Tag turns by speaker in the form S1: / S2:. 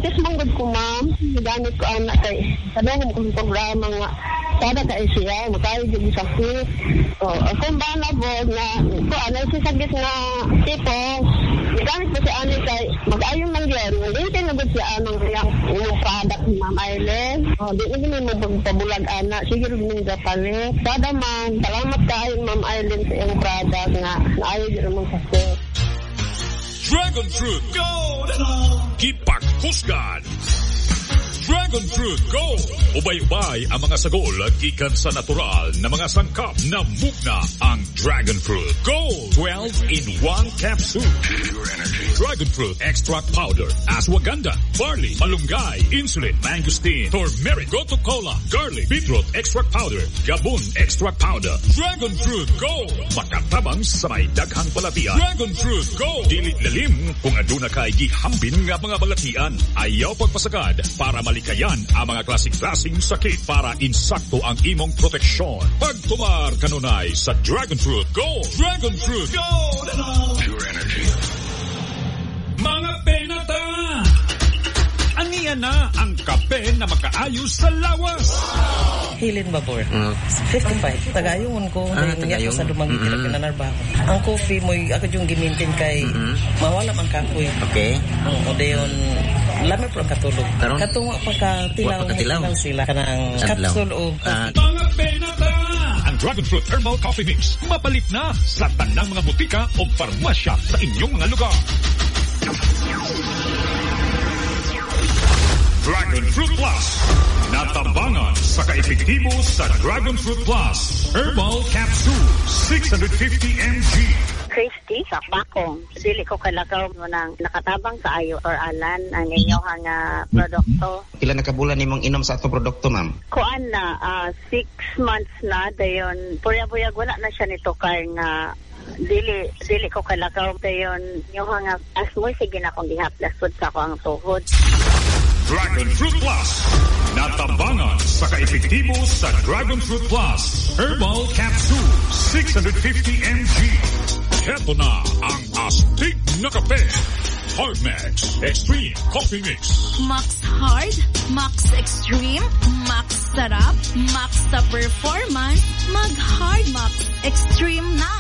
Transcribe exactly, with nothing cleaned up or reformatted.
S1: Diabetes manggod ko, ma'am. Gamit ko anak kay kanang kung programa nga sada ka siya makayo gyud sakit. Oh, kung ba na bo na ko ano si sakit na tipo, gamit ko si ani kay mag-ayo man gyud. Hindi na gud siya anong yang yung product ni Ma'am Aileen. Oh, di na mo magpabulag ana. Sige rin ning gapalit. Sada man, salamat kaayo Ma'am Aileen sa iyong product nga naayo gyud mong sakit.
S2: Dragon Fruit Gold! Kipak Husgan! Dragon Fruit Gold! Ubay-ubay ang mga sagol gikan sa natural na mga sangkap na mugna ang Dragon Fruit Gold. twelve in one capsule. Pure energy. Dragon Fruit Extract Powder, Ashwagandha, Barley, Malunggay, Insulin, Mangosteen, Turmeric, Gotu Cola, Garlic, Beetroot Extract Powder, Gabon Extract Powder. Dragon Fruit Gold! Makatabang sa may daghang balatian. Dragon Fruit Gold! Dili lalim kung aduna kay gihambin nga mga balatian. Ayaw pagpasagad para malikayan ang mga klasik-klasing sakit para insakto ang imong proteksyon. Pagtumar kanunay sa Dragon Fruit Gold. Dragon Fruit Gold! Pure energy. Mga penata! Aniya na ang kape na makaayos sa lawas.
S3: Hilin Babor. Mm. fifty-five. Tagayungon ko. Ah, tagayong. Sa lumang mm-hmm. pinanarba. Ang coffee mo, ako yung gimintin kay mm-hmm. mawala mang kapoy. Okay. O de yun, lamay po ang katulog. Tarong? Katunga pagkatilaw mo lang sila. Kanang capsule o coffee.
S2: Mga penata! Ang Dragon Fruit Herbal Coffee Mix. Mapalit na sa tanang mga butika o farmasya sa inyong mga lugar. Dragon Fruit Plus. Natabangan sa kaepektibo sa Dragon Fruit Plus. Herbal Capsule. six hundred fifty milligrams.
S4: Christy sa Bakong. Dili ko kalagaw mo nang nakatabang sa ayo or alan ang inyong nga produkto.
S5: Pila na kabulan nimong inom sa ato produkto, ma'am?
S4: Kuan na, uh, six months na. Dayon, puyag-puyag wala na siya nito kay nga dili dili ko kalagaw. Dayon, yung nga asmoy, sige na akong gihaplasod sa ako ang tuhod.
S2: Dragon Fruit Plus. Natabangan sa kaepektibo sa Dragon Fruit Plus. Herbal Capsule. six hundred fifty milligrams. Heto na ang astig na kape. Hard Max Extreme Coffee Mix.
S6: Max Hard, Max Extreme, Max Sarap, Max sa performance, mag Hard Max Extreme na.